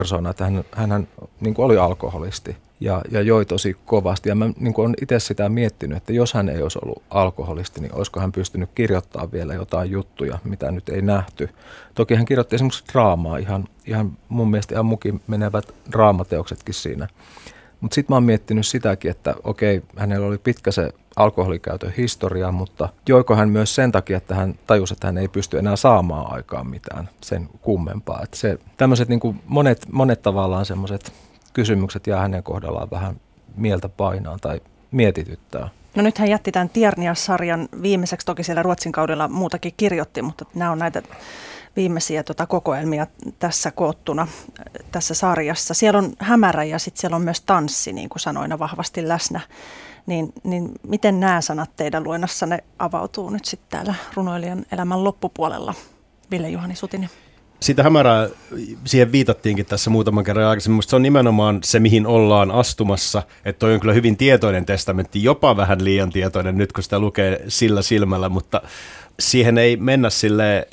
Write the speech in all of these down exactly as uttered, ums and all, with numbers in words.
persoona, että hän, hän niin kuin oli alkoholisti ja, ja joi tosi kovasti. Ja mä niin kuin olen itse sitä miettinyt, että jos hän ei olisi ollut alkoholisti, niin olisiko hän pystynyt kirjoittamaan vielä jotain juttuja, mitä nyt ei nähty. Toki hän kirjoitti esimerkiksi draamaa, ihan, ihan mun mielestä ihan mukin menevät draamateoksetkin siinä. Mutta sitten mä oon miettinyt sitäkin, että okei, hänellä oli pitkä se alkoholikäytön historia, mutta joiko hän myös sen takia, että hän tajusi, että hän ei pysty enää saamaan aikaan mitään sen kummempaa. Että se, tämmöiset niin kuin monet, monet tavallaan semmoiset kysymykset jää hänen kohdallaan vähän mieltä painaan tai mietityttää. No nyt hän jätti tämän Tiernia-sarjan viimeiseksi, toki siellä Ruotsin kaudella muutakin kirjoitti, mutta nämä on näitä viimeisiä tota, kokoelmia tässä koottuna tässä sarjassa. Siellä on hämärä ja sitten siellä on myös tanssi, niin kuin sanoina, vahvasti läsnä. Niin, niin miten nämä sanat teidän luennassanne avautuu nyt sitten täällä runoilijan elämän loppupuolella, Ville-Juhani Sutinen? Siitä hämärää, siihen viitattiinkin tässä muutaman kerran aikaisemmin. Minusta se on nimenomaan se, mihin ollaan astumassa. Että toi on kyllä hyvin tietoinen testamentti, jopa vähän liian tietoinen nyt, kun sitä lukee sillä silmällä, mutta siihen ei mennä silleen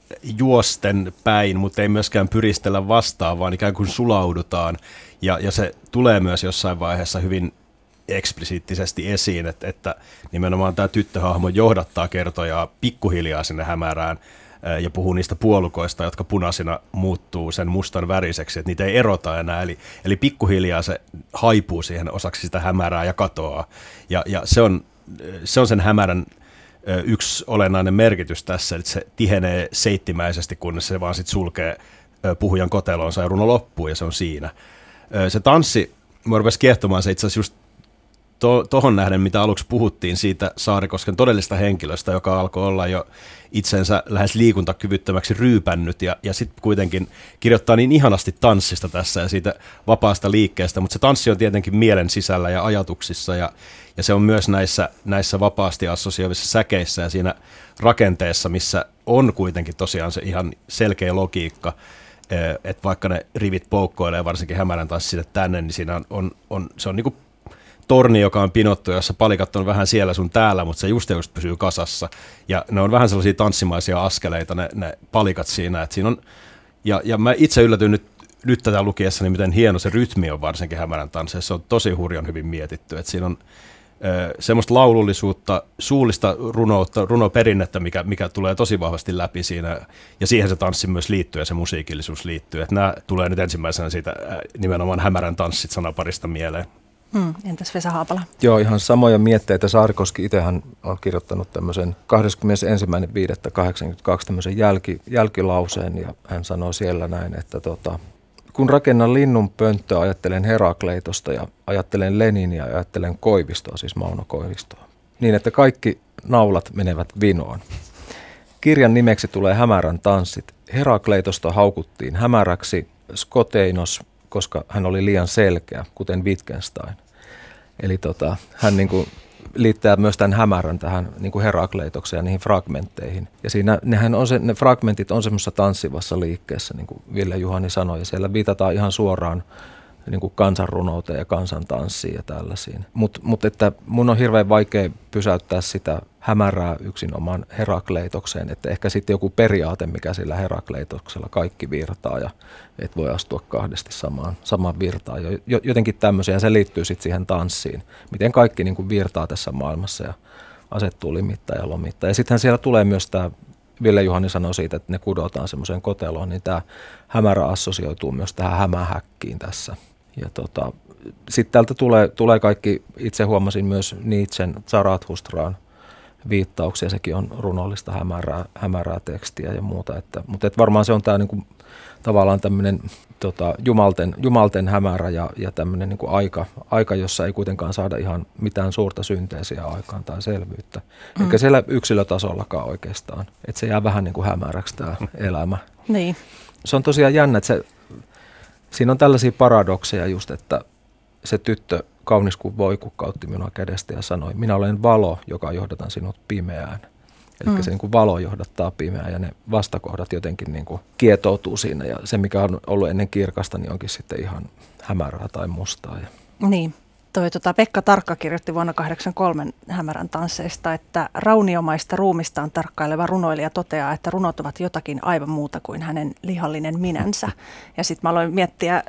juosten päin, mutta ei myöskään pyristellä vastaan, vaan ikään kuin sulaudutaan. Ja, ja se tulee myös jossain vaiheessa hyvin eksplisiittisesti esiin, että, että nimenomaan tämä tyttöhahmo johdattaa kertojaa pikkuhiljaa sinne hämärään ja puhuu niistä puolukoista, jotka punaisina muuttuu sen mustan väriseksi, että niitä ei erota enää. Eli, eli pikkuhiljaa se haipuu siihen osaksi sitä hämärää ja katoaa. Ja, ja se, on, se on sen hämärän yksi olennainen merkitys tässä, että se tihenee seittimäisesti, kunnes se vaan sitten sulkee puhujan kotelonsa ja runo loppuu, ja se on siinä. Se tanssi, mä rupesi kiehtomaan se itse asiassa just tuohon nähden, mitä aluksi puhuttiin siitä Saarikosken todellista henkilöstä, joka alkoi olla jo itsensä lähes liikuntakyvyttömäksi ryypännyt, ja, ja sitten kuitenkin kirjoittaa niin ihanasti tanssista tässä ja siitä vapaasta liikkeestä, mutta se tanssi on tietenkin mielen sisällä ja ajatuksissa, ja, ja se on myös näissä, näissä vapaasti assosioivissa säkeissä ja siinä rakenteessa, missä on kuitenkin tosiaan se ihan selkeä logiikka, että vaikka ne rivit poukkoilee varsinkin hämärän tanssi sinne tänne, niin siinä on, on, on, se on niin kuin torni, joka on pinottu, jossa palikat on vähän siellä sun täällä, mutta se just ja just pysyy kasassa. Ja ne on vähän sellaisia tanssimaisia askeleita, ne, ne palikat siinä. Että siinä on, ja, ja mä itse yllätyin nyt, nyt tätä lukiessani, miten hieno se rytmi on varsinkin hämärän tansseissa. Se on tosi hurjan hyvin mietitty. Että siinä on ö, semmoista laulullisuutta, suullista runoutta, runoperinnettä, mikä, mikä tulee tosi vahvasti läpi siinä. Ja siihen se tanssi myös liittyy ja se musiikillisuus liittyy. Että nämä tulee nyt ensimmäisenä siitä nimenomaan hämärän tanssit sanaparista mieleen. Hmm, entäs Vesa Haapala? Joo, ihan samoja mietteitä. Saarikoski itsehän on kirjoittanut tämmöisen kahdeskymmenesensimmäinen viidettä kahdeksankymmentäkaksi tämmöisen jälki, jälkilauseen, ja hän sanoo siellä näin, että tota, kun rakennan linnun pönttöä, ajattelen Herakleitosta ja ajattelen Leninia ja ajattelen Koivistoa, siis Mauno Koivistoa, niin että kaikki naulat menevät vinoon. Kirjan nimeksi tulee Hämärän tanssit. Herakleitosta haukuttiin hämäräksi, Skoteinos, koska hän oli liian selkeä, kuten Wittgenstein. Eli tota, hän niin kuin liittää myös tämän hämärän tähän niin kuin Herakleitokseen ja niihin fragmentteihin. Ja siinä nehän on se, ne fragmentit on semmoisessa tanssivassa liikkeessä, niin kuin Ville-Juhani sanoi, ja siellä viitataan ihan suoraan niin kuin kansanrunouteen ja kansantanssiin ja tällaisiin. Mutta mut että mun on hirveän vaikea pysäyttää sitä hämärää yksinomaan Herakleitokseen, että ehkä sitten joku periaate, mikä sillä Herakleitoksella kaikki virtaa ja et voi astua kahdesti samaan, samaan virtaan. Jotenkin tämmöisiä, se liittyy sitten siihen tanssiin, miten kaikki niin kuin virtaa tässä maailmassa ja asettuu limittäin ja lomittain. Ja sittenhän siellä tulee myös tämä, Ville-Juhani sanoi siitä, että ne kudotaan semmoiseen koteloon, niin tämä hämärä assosioituu myös tähän hämähäkkiin tässä. Ja tota, sitten täältä tulee, tulee kaikki, itse huomasin myös Nietzschen Zarathustraan viittauksia, sekin on runollista hämärää, hämärää tekstiä ja muuta. Että, mutta et varmaan se on tämä niinku, tavallaan tämmöinen tota, jumalten, jumalten hämärä ja, ja tämmöinen niinku aika, aika, jossa ei kuitenkaan saada ihan mitään suurta synteesiä aikaan tai selvyyttä. Mm. Eikä siellä yksilötasollakaan oikeastaan. Että se jää vähän niin kuin hämäräksi tämä elämä. Niin. Se on tosiaan jännä, että se, siinä on tällaisia paradokseja just, että se tyttö kaunis kuin voi kukkautti minua kädestä ja sanoi, minä olen valo, joka johdatan sinut pimeään. Eli mm. se niin kuin valo johdattaa pimeään ja ne vastakohdat jotenkin niin kuin kietoutuu siinä. Ja se, mikä on ollut ennen kirkasta, niin onkin sitten ihan hämärää tai mustaa. Niin. Toi, tota, Pekka Tarkka kirjoitti vuonna kahdeksankymmentäkolme hämärän tansseista, että rauniomaista ruumistaan tarkkaileva runoilija toteaa, että runot ovat jotakin aivan muuta kuin hänen lihallinen minänsä. Ja sitten mä aloin miettiä